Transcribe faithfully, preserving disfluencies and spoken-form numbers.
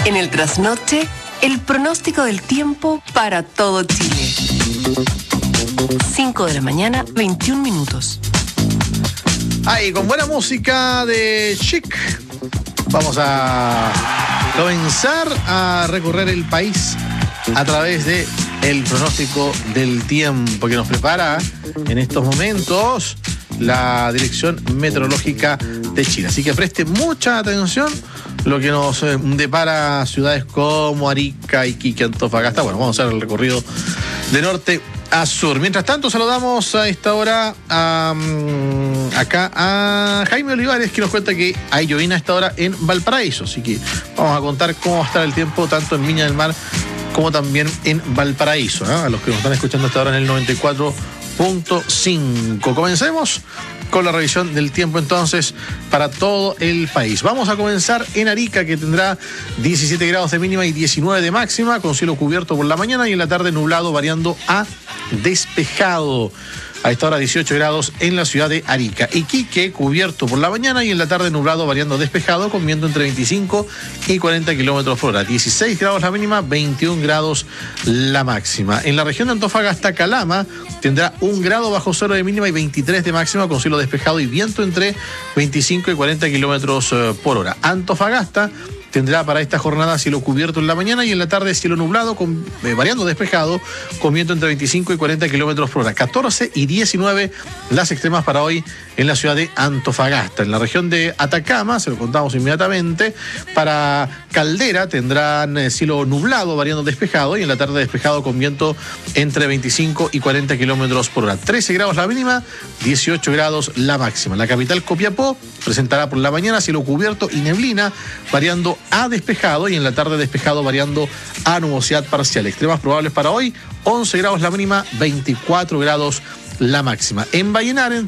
En el trasnoche, el pronóstico del tiempo para todo Chile. cinco de la mañana, veintiún minutos. Ahí, con buena música de Chic, vamos a comenzar a recorrer el país a través de el pronóstico del tiempo que nos prepara en estos momentos la Dirección Meteorológica de Chile. Así que preste mucha atención lo que nos eh, depara ciudades como Arica, Iquique, Antofagasta. Bueno, vamos a hacer el recorrido de norte a sur. Mientras tanto, saludamos a esta hora a, um, acá a Jaime Olivares, que nos cuenta que hay llovina a esta hora en Valparaíso. Así que vamos a contar cómo va a estar el tiempo tanto en Viña del Mar como también en Valparaíso, ¿no? A los que nos están escuchando hasta ahora en el noventa y cuatro punto cinco. Comencemos con la revisión del tiempo entonces para todo el país. Vamos a comenzar en Arica, que tendrá diecisiete grados de mínima y diecinueve de máxima, con cielo cubierto por la mañana y en la tarde nublado variando a despejado. A esta hora dieciocho grados en la ciudad de Arica. Iquique cubierto por la mañana y en la tarde nublado variando despejado con viento entre veinticinco y cuarenta kilómetros por hora. dieciséis grados la mínima, veintiún grados la máxima. En la región de Antofagasta, Calama tendrá un grado bajo cero de mínima y veintitrés de máxima con cielo despejado y viento entre veinticinco y cuarenta kilómetros por hora. Antofagasta tendrá para esta jornada cielo cubierto en la mañana y en la tarde cielo nublado, con, eh, variando despejado, con viento entre veinticinco y cuarenta kilómetros por hora. catorce y diecinueve las extremas para hoy en la ciudad de Antofagasta. En la región de Atacama, se lo contamos inmediatamente, para Caldera tendrán eh, cielo nublado, variando despejado, y en la tarde despejado con viento entre veinticinco y cuarenta kilómetros por hora. trece grados la mínima, dieciocho grados la máxima. La capital, Copiapó, presentará por la mañana cielo cubierto y neblina, variando a despejado y en la tarde despejado variando a nubosidad parcial. Extremas probables para hoy, once grados la mínima, veinticuatro grados la máxima. En Vallenar,